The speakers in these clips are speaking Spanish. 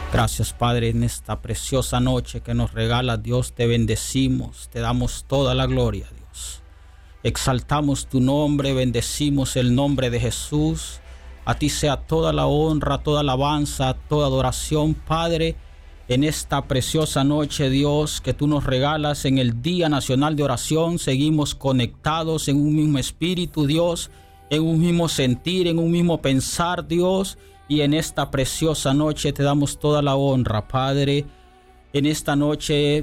Gracias, Padre, en esta preciosa noche que nos regala Dios. Te bendecimos, te damos toda la gloria, Dios. Exaltamos tu nombre, bendecimos el nombre de Jesús. A ti sea toda la honra, toda alabanza, toda adoración, Padre, en esta preciosa noche, Dios, que tú nos regalas en el Día Nacional de Oración. Seguimos conectados en un mismo espíritu, Dios, en un mismo sentir, en un mismo pensar, Dios. Y en esta preciosa noche te damos toda la honra, Padre. En esta noche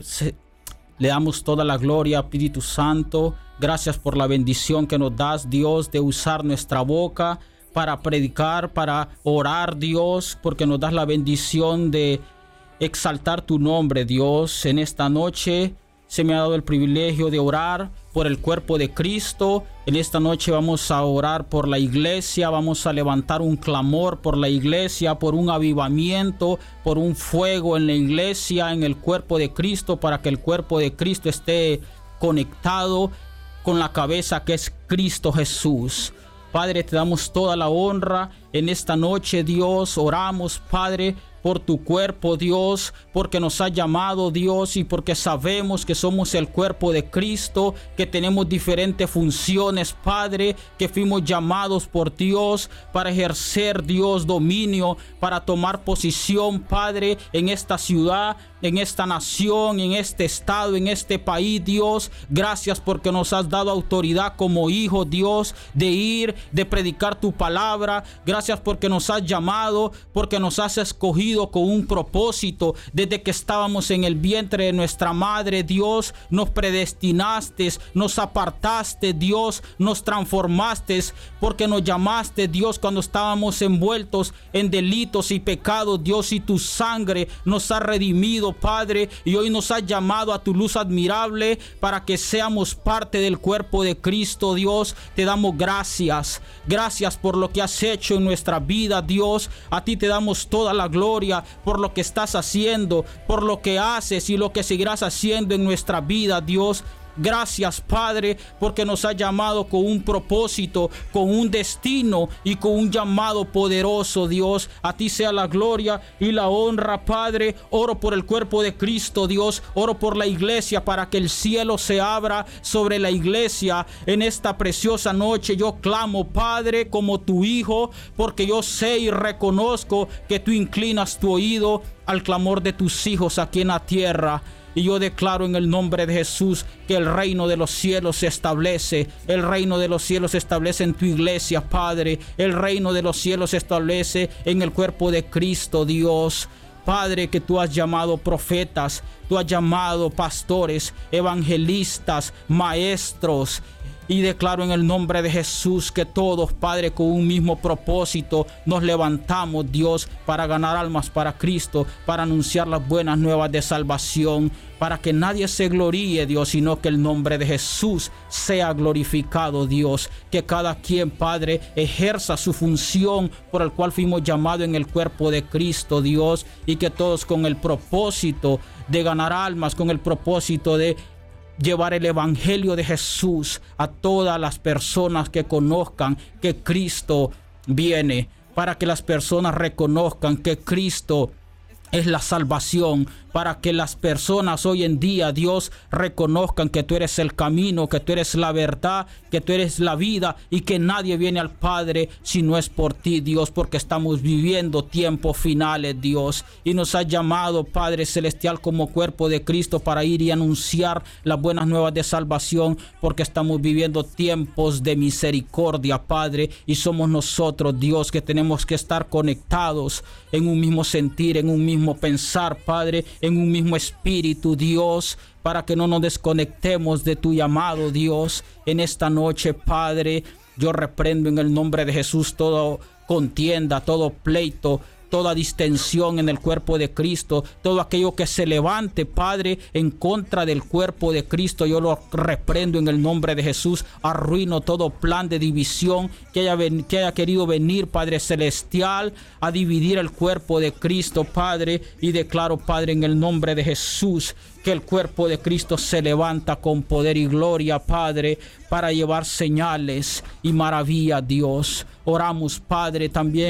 le damos toda la gloria, Espíritu Santo. Gracias por la bendición que nos das, Dios, de usar nuestra boca para predicar, para orar, Dios, porque nos das la bendición de exaltar tu nombre, Dios. En esta noche se me ha dado el privilegio de orar por el cuerpo de Cristo. En esta noche vamos a orar por la iglesia, vamos a levantar un clamor por la iglesia, por un avivamiento, por un fuego en la iglesia, en el cuerpo de Cristo, para que el cuerpo de Cristo esté conectado con la cabeza que es Cristo Jesús. Padre, te damos toda la honra en esta noche, Dios. Oramos, Padre, por tu cuerpo, Dios, porque nos has llamado, Dios, y porque sabemos que somos el cuerpo de Cristo, que tenemos diferentes funciones, Padre, que fuimos llamados por Dios para ejercer, Dios, dominio, para tomar posición, Padre, en esta ciudad, en esta nación, en este estado, en este país, Dios. Gracias porque nos has dado autoridad como hijos, Dios, de ir, de predicar tu palabra. Gracias porque nos has llamado, porque nos has escogido con un propósito. Desde que estábamos en el vientre de nuestra madre, Dios, nos predestinaste, nos apartaste, Dios, nos transformaste, porque nos llamaste, Dios, cuando estábamos envueltos en delitos y pecados, Dios, y tu sangre nos ha redimido, Padre, y hoy nos has llamado a tu luz admirable para que seamos parte del cuerpo de Cristo, Dios. Te damos gracias, gracias por lo que has hecho en nuestra vida, Dios. A ti te damos toda la gloria por lo que estás haciendo, por lo que haces y lo que seguirás haciendo en nuestra vida, Dios. Gracias, Padre, porque nos has llamado con un propósito, con un destino y con un llamado poderoso, Dios. A ti sea la gloria y la honra, Padre. Oro por el cuerpo de Cristo, Dios. Oro por la iglesia para que el cielo se abra sobre la iglesia en esta preciosa noche. Yo clamo, Padre, como tu hijo, porque yo sé y reconozco que tú inclinas tu oído al clamor de tus hijos aquí en la tierra. Y yo declaro en el nombre de Jesús que el reino de los cielos se establece. El reino de los cielos se establece en tu iglesia, Padre. El reino de los cielos se establece en el cuerpo de Cristo, Dios. Padre, que tú has llamado profetas, tú has llamado pastores, evangelistas, maestros. Y declaro en el nombre de Jesús que todos, Padre, con un mismo propósito nos levantamos, Dios, para ganar almas para Cristo, para anunciar las buenas nuevas de salvación, para que nadie se gloríe, Dios, sino que el nombre de Jesús sea glorificado, Dios. Que cada quien, Padre, ejerza su función por el cual fuimos llamados en el cuerpo de Cristo, Dios, y que todos con el propósito de ganar almas, con el propósito de llevar el evangelio de Jesús a todas las personas que conozcan que Cristo viene, para que las personas reconozcan que Cristo es la salvación, para que las personas hoy en día, Dios, reconozcan que tú eres el camino, que tú eres la verdad, que tú eres la vida y que nadie viene al Padre si no es por ti, Dios, porque estamos viviendo tiempos finales, Dios, y nos has llamado, Padre Celestial, como cuerpo de Cristo para ir y anunciar las buenas nuevas de salvación, porque estamos viviendo tiempos de misericordia, Padre, y somos nosotros, Dios, que tenemos que estar conectados en un mismo sentir, en un mismo pensar, Padre, en un mismo espíritu, Dios, para que no nos desconectemos de tu llamado, Dios. En esta noche, Padre, yo reprendo en el nombre de Jesús toda contienda, todo pleito, toda distensión en el cuerpo de Cristo, todo aquello que se levante, Padre, en contra del cuerpo de Cristo, yo lo reprendo en el nombre de Jesús. Arruino todo plan de división que haya querido venir, Padre Celestial, a dividir el cuerpo de Cristo, Padre, y declaro, Padre, en el nombre de Jesús, que el cuerpo de Cristo se levanta con poder y gloria, Padre, para llevar señales y maravillas, Dios. Oramos, Padre, también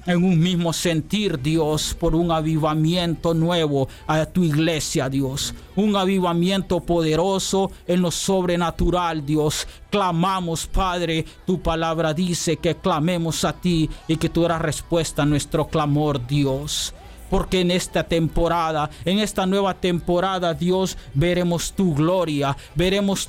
en un mismo sentir, Dios, por un avivamiento nuevo a tu iglesia, Dios. Un avivamiento poderoso en lo sobrenatural, Dios. Clamamos, Padre, tu palabra dice que clamemos a ti y que tú darás respuesta a nuestro clamor, Dios. Porque en esta temporada, en esta nueva temporada, Dios, veremos tu gloria, veremos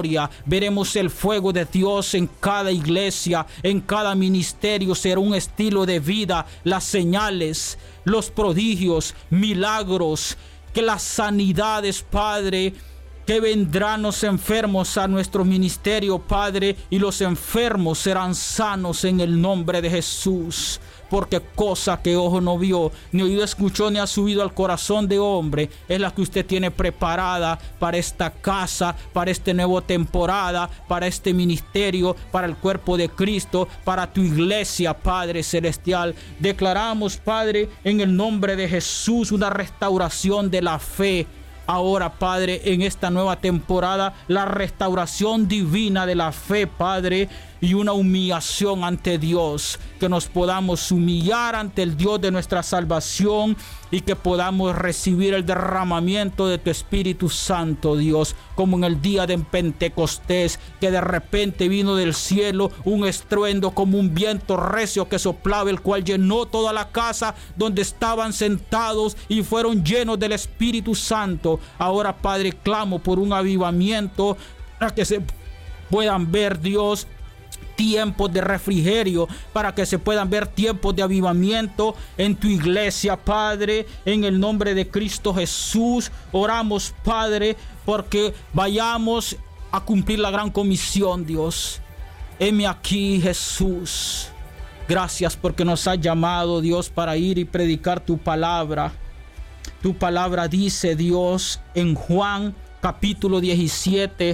el fuego de Dios en cada iglesia, en cada ministerio. Será un estilo de vida, las señales, los prodigios, milagros, que las sanidades, Padre, que vendrán los enfermos a nuestro ministerio, Padre, y los enfermos serán sanos en el nombre de Jesús. Porque cosa que ojo no vio, ni oído escuchó, ni ha subido al corazón de hombre, es la que usted tiene preparada para esta casa, para esta nueva temporada, para este ministerio, para el cuerpo de Cristo, para tu iglesia, Padre celestial. Declaramos, Padre, en el nombre de Jesús, una restauración de la fe. Ahora, Padre, en esta nueva temporada, la restauración divina de la fe, Padre, y una humillación ante Dios, que nos podamos humillar ante el Dios de nuestra salvación y que podamos recibir el derramamiento de tu Espíritu Santo, Dios, como en el día de Pentecostés, que de repente vino del cielo un estruendo como un viento recio que soplaba, el cual llenó toda la casa donde estaban sentados y fueron llenos del Espíritu Santo. Ahora, Padre, clamo por un avivamiento para que se puedan ver, Dios, tiempos de refrigerio, para que se puedan ver tiempos de avivamiento en tu iglesia, Padre, en el nombre de Cristo Jesús. Oramos, Padre, porque vayamos a cumplir la gran comisión, Dios. Heme aquí, Jesús. Gracias porque nos has llamado, Dios, para ir y predicar tu palabra. Tu palabra dice, Dios, en Juan capítulo 17,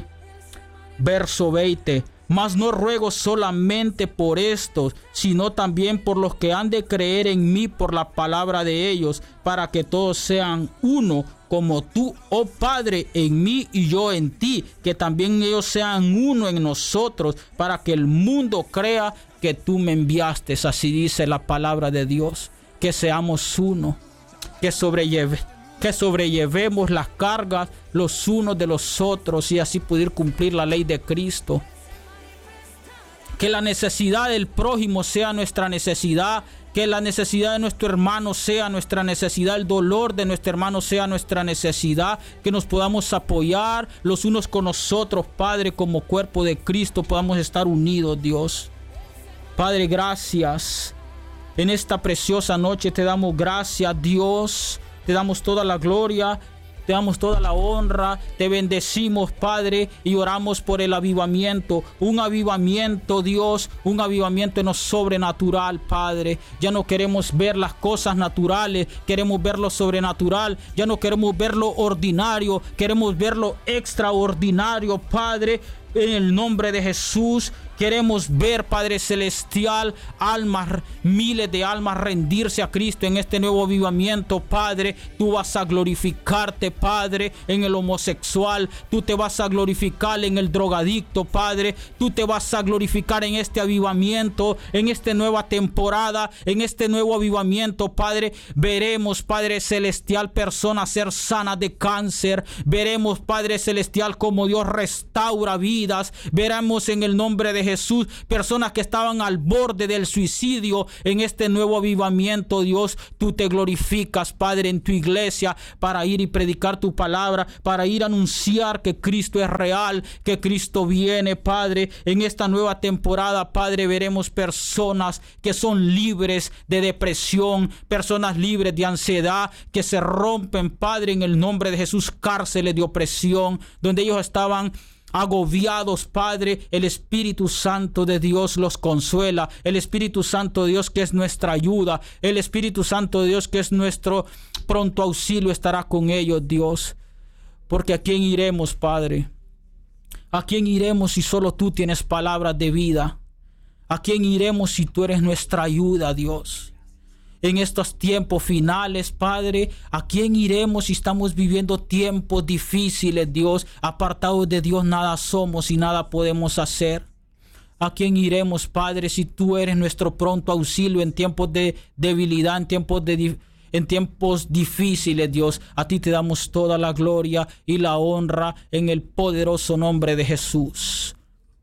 verso 20: mas no ruego solamente por estos, sino también por los que han de creer en mí por la palabra de ellos, para que todos sean uno, como tú, oh Padre, en mí y yo en ti, que también ellos sean uno en nosotros, para que el mundo crea que tú me enviaste. Así dice la palabra de Dios, que seamos uno, que sobrellevemos las cargas los unos de los otros y así poder cumplir la ley de Cristo. Que la necesidad del prójimo sea nuestra necesidad, que la necesidad de nuestro hermano sea nuestra necesidad, el dolor de nuestro hermano sea nuestra necesidad, que nos podamos apoyar los unos con los otros, Padre, como cuerpo de Cristo, podamos estar unidos, Dios. Padre, gracias. En esta preciosa noche te damos gracias, Dios. Te damos toda la gloria, te damos toda la honra, te bendecimos, Padre, y oramos por el avivamiento. Un avivamiento, Dios, un avivamiento en lo sobrenatural, Padre. Ya no queremos ver las cosas naturales, queremos ver lo sobrenatural. Ya no queremos ver lo ordinario, queremos ver lo extraordinario, Padre. En el nombre de Jesús queremos ver, Padre celestial, almas, miles de almas rendirse a Cristo en este nuevo avivamiento, Padre. Tú vas a glorificarte, Padre, en el homosexual. Tú te vas a glorificar en el drogadicto, Padre. Tú te vas a glorificar en este avivamiento, en esta nueva temporada, en este nuevo avivamiento, Padre. Veremos, Padre celestial, personas ser sanas de cáncer. Veremos, Padre celestial, como Dios restaura vidas. Veremos en el nombre de Jesús personas que estaban al borde del suicidio. En este nuevo avivamiento, Dios, tú te glorificas, Padre, en tu iglesia, para ir y predicar tu palabra, para ir a anunciar que Cristo es real, que Cristo viene, Padre. En esta nueva temporada, Padre, veremos personas que son libres de depresión, personas libres de ansiedad, que se rompen, Padre, en el nombre de Jesús, cárceles de opresión, donde ellos estaban agobiados, Padre. El Espíritu Santo de Dios los consuela. El Espíritu Santo de Dios, que es nuestra ayuda, el Espíritu Santo de Dios, que es nuestro pronto auxilio, estará con ellos, Dios. Porque ¿a quién iremos, Padre? ¿A quién iremos si solo tú tienes palabras de vida? ¿A quién iremos si tú eres nuestra ayuda, Dios? En estos tiempos finales, Padre, ¿a quién iremos si estamos viviendo tiempos difíciles, Dios? Apartados de Dios nada somos y nada podemos hacer. ¿A quién iremos, Padre, si tú eres nuestro pronto auxilio en tiempos de debilidad, en tiempos difíciles, Dios? A ti te damos toda la gloria y la honra en el poderoso nombre de Jesús.